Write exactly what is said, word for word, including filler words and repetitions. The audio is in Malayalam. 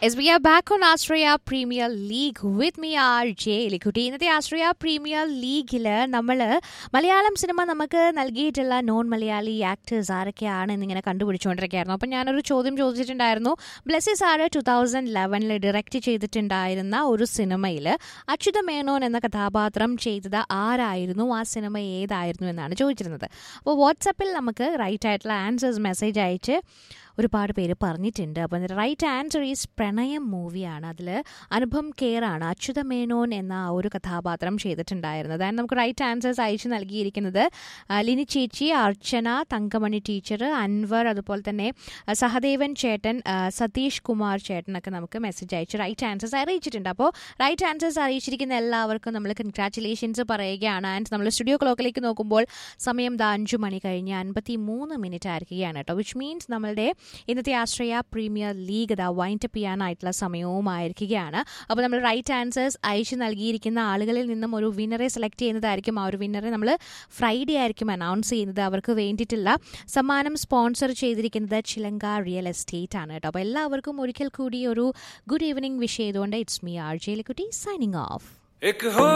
As we are back on Australia Premier League with me, R J Likuti. ഇന്നത്തെ ആസ്ട്രിയ പ്രീമിയർ ലീഗില് നമ്മൾ മലയാളം സിനിമ നമുക്ക് നൽകിയിട്ടുള്ള നോൺ മലയാളി ആക്ടേഴ്സ് ആരൊക്കെയാണ് എന്നിങ്ങനെ കണ്ടുപിടിച്ചുകൊണ്ടിരിക്കുകയായിരുന്നു. അപ്പം ഞാനൊരു ചോദ്യം ചോദിച്ചിട്ടുണ്ടായിരുന്നു. Blessy sir two thousand ലെവനിൽ direct ചെയ്തിട്ടുണ്ടായിരുന്ന ഒരു സിനിമയിൽ അച്യുത മേനോൻ എന്ന കഥാപാത്രം ചെയ്തത് ആരായിരുന്നു, ആ സിനിമ ഏതായിരുന്നു എന്നാണ് ചോദിച്ചിരുന്നത്. അപ്പോൾ വാട്സാപ്പിൽ നമുക്ക് റൈറ്റ് ആയിട്ടുള്ള ആൻസേഴ്സ് മെസ്സേജ് അയച്ച് ഒരുപാട് പേര് പറഞ്ഞിട്ടുണ്ട്. അപ്പോൾ അതിൻ്റെ റൈറ്റ് ആൻസർ ഈസ് പ്രണയം മൂവിയാണ്. അതിൽ അനുപം കെയറാണ് അച്യുത മേനോൻ എന്ന ഒരു കഥാപാത്രം ചെയ്തിട്ടുണ്ടായിരുന്നത്. ആൻഡ് നമുക്ക് റൈറ്റ് ആൻസേഴ്സ് അയച്ചു നൽകിയിരിക്കുന്നത് ലിനി ചേച്ചി, അർച്ചന, തങ്കമണി ടീച്ചർ, അൻവർ, അതുപോലെ തന്നെ സഹദേവൻ ചേട്ടൻ, സതീഷ് കുമാർ ചേട്ടനൊക്കെ നമുക്ക് മെസ്സേജ് അയച്ച് റൈറ്റ് ആൻസേഴ്സ് അറിയിച്ചിട്ടുണ്ട്. അപ്പോൾ റൈറ്റ് ആൻസേഴ്സ് അറിയിച്ചിരിക്കുന്ന എല്ലാവർക്കും നമ്മൾ കൺഗ്രാറ്റുലേഷൻസ് പറയുകയാണ്. ആൻഡ് നമ്മൾ സ്റ്റുഡിയോ ക്ലോക്കിലേക്ക് നോക്കുമ്പോൾ സമയം ദാ അഞ്ചു മണി കഴിഞ്ഞ് അൻപത്തി മൂന്ന് മിനിറ്റ് ആയിരിക്കുകയാണ് കേട്ടോ. വിച്ച് മീൻസ് നമ്മളുടെ ഇന്നത്തെ ആസ്ട്രേലിയ പ്രീമിയർ ലീഗ് ഇതാ വൈൻഡ് അപ്പ് ചെയ്യാനായിട്ടുള്ള സമയവുമായിരിക്കുകയാണ്. അപ്പോൾ നമ്മൾ റൈറ്റ് ആൻസേഴ്സ് അയച്ചു നൽകിയിരിക്കുന്ന ആളുകളിൽ നിന്നും ഒരു വിന്നറെ സെലക്ട് ചെയ്യുന്നതായിരിക്കും. ആ ഒരു വിന്നറെ നമ്മൾ ഫ്രൈഡേ ആയിരിക്കും അനൗൺസ് ചെയ്യുന്നത്. അവർക്ക് വേണ്ടിയിട്ടുള്ള സമ്മാനം സ്പോൺസർ ചെയ്തിരിക്കുന്നത് ചിലങ്ക റിയൽ എസ്റ്റേറ്റ് ആണ് കേട്ടോ. അപ്പോൾ എല്ലാവർക്കും ഒരിക്കൽ കൂടി ഒരു ഗുഡ് ഈവനിങ് വിഷ് ചെയ്തുകൊണ്ട് it's me R J ലിക്കുട്ടി signing off.